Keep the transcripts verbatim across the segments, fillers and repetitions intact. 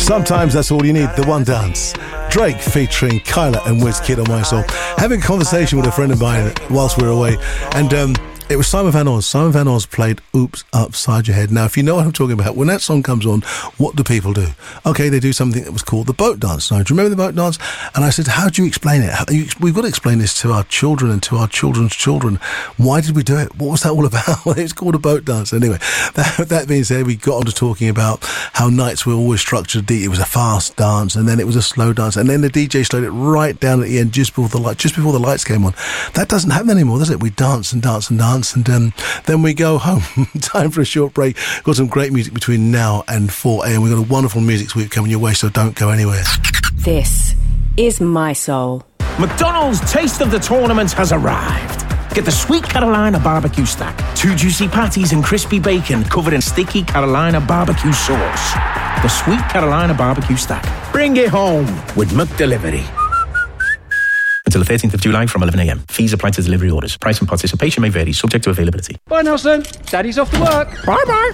Sometimes that's all you need, the one dance. Drake featuring Kyla and Wizkid on My Soul. Having a conversation with a friend of mine whilst we were away, and um, it was Simon Van Oz. Simon Van Oz played Oops Upside Your Head. Now, if you know what I'm talking about, when that song comes on, what do people do? Okay, they do something that was called the boat dance. Now, do you remember the boat dance? And I said, how do you explain it? How, you, we've got to explain this to our children and to our children's children. Why did we do it? What was that all about? Well, it's called a boat dance. Anyway, that, that being said, we got on to talking about how nights were always structured. It was a fast dance, and then it was a slow dance, and then the D J slowed it right down at the end just before the light, just before the lights came on. That doesn't happen anymore, does it? We dance and dance and dance, and um, then we go home. Time for a short break. Got some great music between now and four a.m. We've got a wonderful music suite coming your way, so don't go anywhere. This is My Soul. McDonald's Taste of the Tournament has arrived. Get the Sweet Carolina Barbecue Stack. Two juicy patties and crispy bacon covered in sticky Carolina barbecue sauce. The Sweet Carolina Barbecue Stack. Bring it home with McDelivery. Until the thirteenth of July from eleven a.m. Fees apply to delivery orders. Price and participation may vary, subject to availability. Bye, Nelson. Daddy's off to work. Bye-bye.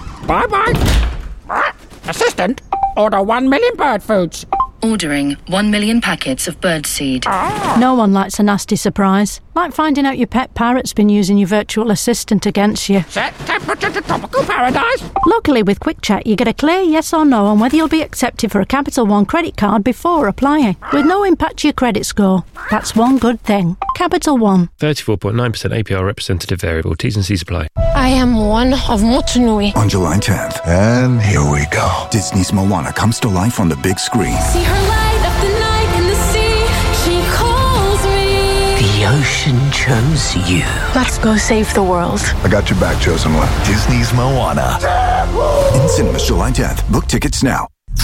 Bye-bye. Assistant, order one million bird foods. Ordering one million packets of birdseed. Ah. No one likes a nasty surprise. Like finding out your pet parrot's been using your virtual assistant against you. Set temperature to tropical paradise. Luckily, with Quick Check, you get a clear yes or no on whether you'll be accepted for a Capital One credit card before applying, with no impact to your credit score. That's one good thing. Capital One. thirty-four point nine percent A P R representative variable. T's and C's apply. I am one of Motunui. On July tenth. And here we go. Disney's Moana comes to life on the big screen. See her light up the night in the sea. She calls me. The ocean chose you. Let's go save the world. I got your back, chosen one. Disney's Moana. In cinemas July tenth. Book tickets now.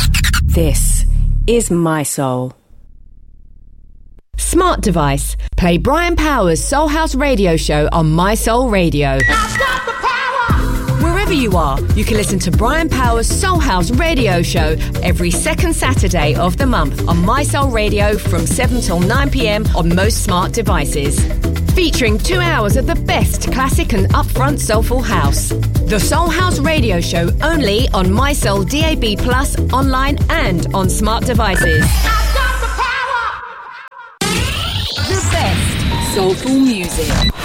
This is My Soul. Smart device. Play Brian Powers' Soul House radio show on My Soul Radio. Wherever you are, you can listen to Brian Powers' Soul House radio show every second Saturday of the month on My Soul Radio from seven till nine p.m. on most smart devices. Featuring two hours of the best classic and upfront soulful house. The Soul House radio show only on My Soul D A B plus, online and on smart devices. The best soulful music.